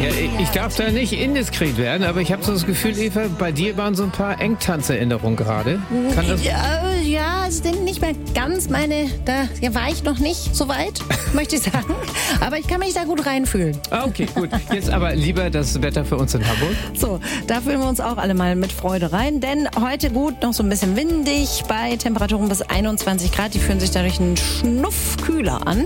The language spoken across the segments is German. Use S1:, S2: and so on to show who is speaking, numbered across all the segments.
S1: Ich darf da nicht indiskret werden, aber ich habe so das Gefühl, Eva, bei dir waren so ein paar Engtanzerinnerungen gerade. Kann das...
S2: Ja, es sind nicht mehr ganz meine, da war ich noch nicht so weit, möchte ich sagen. Aber ich kann mich da gut reinfühlen.
S1: Okay, gut. Jetzt aber lieber das Wetter für uns in Hamburg.
S2: So, da fühlen wir uns auch alle mal mit Freude rein, denn heute gut, noch so ein bisschen windig, bei Temperaturen bis 21 Grad. Die fühlen sich dadurch einen Schnuff kühler an.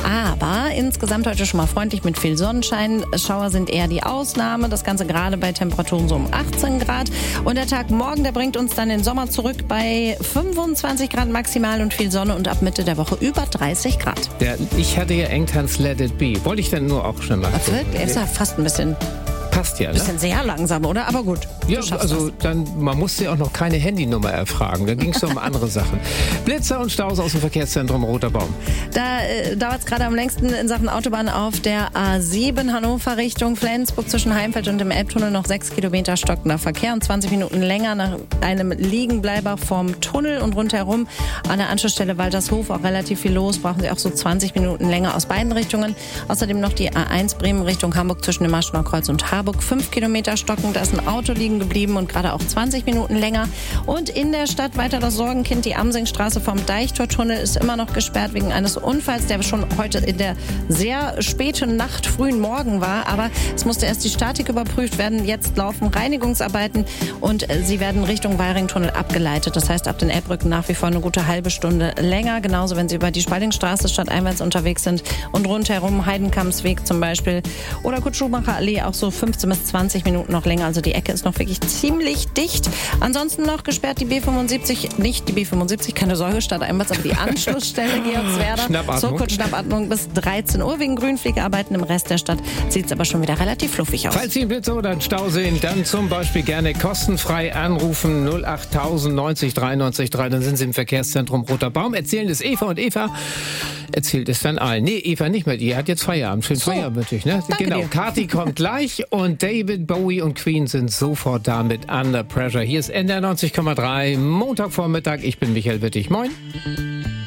S2: Aber insgesamt heute schon mal freundlich mit viel Sonnenschein. Schauer sind eher die Ausnahme. Das Ganze gerade bei Temperaturen so um 18 Grad. Und der Tag morgen, der bringt uns dann den Sommer zurück bei 25 Grad maximal und viel Sonne und ab Mitte der Woche über 30 Grad.
S1: Ja, ich hatte ja Engtanz Let It Be. Wollte ich dann nur auch schon mal.
S2: Wirklich? Ist ja fast ein bisschen...
S1: Passt ja, ne?
S2: Bisschen sehr langsam, oder? Aber gut.
S1: Ja, also dann, man musste ja auch noch keine Handynummer erfragen. Da ging es um andere Sachen. Blitzer und Staus aus dem Verkehrszentrum Roter Baum.
S2: Da dauert es gerade am längsten in Sachen Autobahn auf der A7 Hannover Richtung Flensburg zwischen Heimfeld und dem Elbtunnel noch 6 Kilometer stockender Verkehr und 20 Minuten länger nach einem Liegenbleiber vorm Tunnel und rundherum an der Anschlussstelle Waltershof auch relativ viel los. Brauchen Sie auch so 20 Minuten länger aus beiden Richtungen. Außerdem noch die A1 Bremen Richtung Hamburg zwischen dem Marschner Kreuz und Harburg. 5 Kilometer stocken, da ist ein Auto liegen geblieben und gerade auch 20 Minuten länger. Und in der Stadt weiter das Sorgenkind, die Amsingstraße vom Deichtortunnel ist immer noch gesperrt wegen eines Unfalls, der schon heute in der sehr späten Nacht, frühen Morgen war. Aber es musste erst die Statik überprüft werden. Jetzt laufen Reinigungsarbeiten und sie werden Richtung Weiringtunnel abgeleitet. Das heißt, ab den Elbbrücken nach wie vor eine gute halbe Stunde länger. Genauso, wenn Sie über die Spaldingstraße stadteinwärts unterwegs sind und rundherum Heidenkampsweg zum Beispiel oder Kurt-Schumacher-Allee auch so 15 bis 20 Minuten noch länger. Also die Ecke ist noch wirklich ziemlich dicht. Ansonsten noch gesperrt die B75, nicht die B75, keine Sorge, stadteinwärts, aber die Anschlussstelle Georgswerda. So kurz Schnappatmung bis 13 Uhr wegen Grünfliegerarbeiten. Im Rest der Stadt sieht es aber schon wieder relativ fluffig aus.
S1: Falls Sie einen Blitzer oder einen Stau sehen, dann zum Beispiel gerne kostenfrei anrufen 08000 90 93 3. Dann sind Sie im Verkehrszentrum Roter Baum. Erzählen es Eva und Eva erzählt es dann allen. Nee, Eva nicht mehr. Die hat jetzt Feierabend. Schönen Feierabend natürlich, ne? Genau.
S2: Dir.
S1: Kathi kommt gleich und David Bowie und Queen sind sofort da mit Under Pressure. Hier ist NDR 90,3. Montagvormittag. Ich bin Michael Wittig. Moin.